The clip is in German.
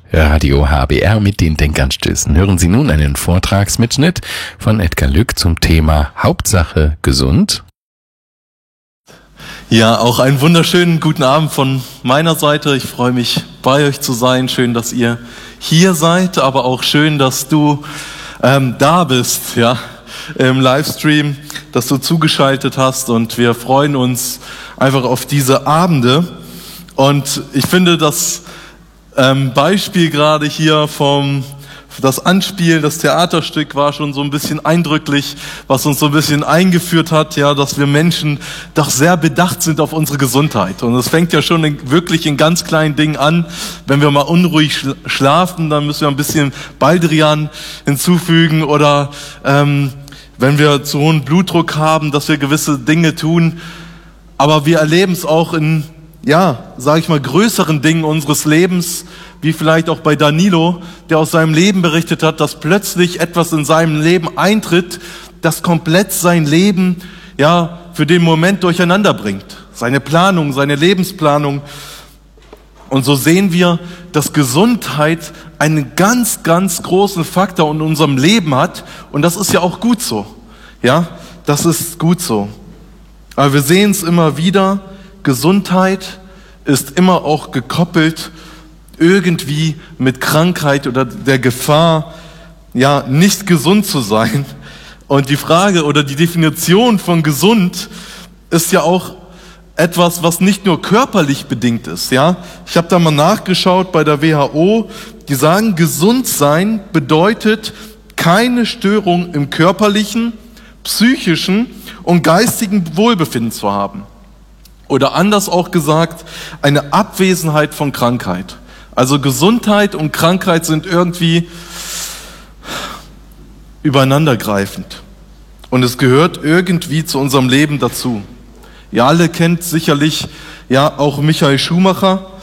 Radio HBR mit den Denkanstößen. Hören Sie nun einen Vortragsmitschnitt von Edgar Lück zum Thema Hauptsache gesund. Ja, auch einen wunderschönen guten Abend von meiner Seite. Ich freue mich, bei euch zu sein. Schön, dass ihr hier seid, aber auch schön, dass du da bist, ja, im Livestream, dass du zugeschaltet hast, und wir freuen uns einfach auf diese Abende. Und ich finde, das Beispiel gerade hier das Anspiel, das Theaterstück war schon so ein bisschen eindrücklich, was uns so ein bisschen eingeführt hat, ja, dass wir Menschen doch sehr bedacht sind auf unsere Gesundheit. Und es fängt ja schon wirklich in ganz kleinen Dingen an. Wenn wir mal unruhig schlafen, dann müssen wir ein bisschen Baldrian hinzufügen, oder wenn wir zu hohen Blutdruck haben, dass wir gewisse Dinge tun. Aber wir erleben es auch in, sage ich mal, größeren Dingen unseres Lebens, wie vielleicht auch bei Danilo, der aus seinem Leben berichtet hat, dass plötzlich etwas in seinem Leben eintritt, das komplett sein Leben, für den Moment durcheinander bringt. Seine Planung, seine Lebensplanung. Und so sehen wir, dass Gesundheit einen ganz, ganz großen Faktor in unserem Leben hat. Und das ist ja auch gut so. Ja, das ist gut so. Aber wir sehen es immer wieder, Gesundheit ist immer auch gekoppelt irgendwie mit Krankheit oder der Gefahr, nicht gesund zu sein. Und die Frage oder die Definition von gesund ist ja auch etwas, was nicht nur körperlich bedingt ist. Ja, ich habe da mal nachgeschaut bei der WHO. Die sagen, gesund sein bedeutet, keine Störung im körperlichen, psychischen und geistigen Wohlbefinden zu haben. Oder anders auch gesagt, eine Abwesenheit von Krankheit. Also Gesundheit und Krankheit sind irgendwie übereinandergreifend. Und es gehört irgendwie zu unserem Leben dazu. Ihr alle kennt sicherlich auch Michael Schumacher.